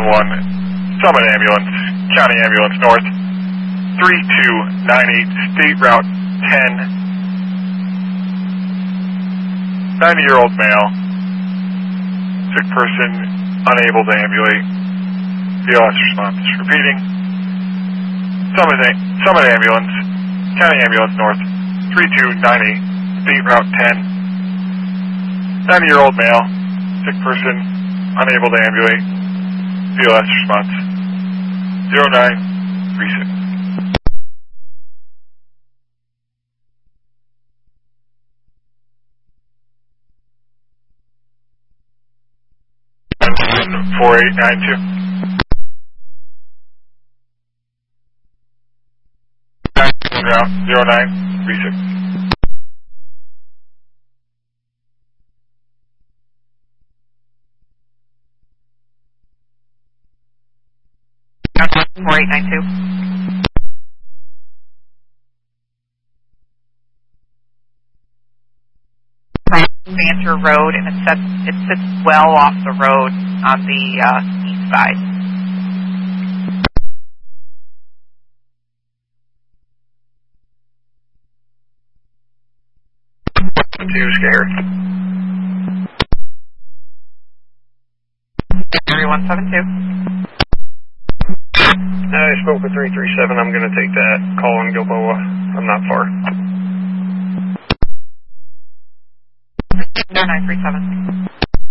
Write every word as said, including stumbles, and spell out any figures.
one, Summit Ambulance, County Ambulance North, three two nine eight, State Route ten, ninety-year-old male, sick person, unable to ambulate, B L S response. Repeating, Summit, Summit Ambulance, County Ambulance North, three two nine eight, State Route ten, ninety-year-old male, sick person, unable to ambulate, B L S response, zero nine three six. four eight nine two. Route zero nine three six. four eight nine two. Banter Road, and it sits, it sits well off the road on the uh, east side. Two scared. one seven two. I spoke with three three seven. I'm going to take that call in Gilboa. I'm not far. nine three seven.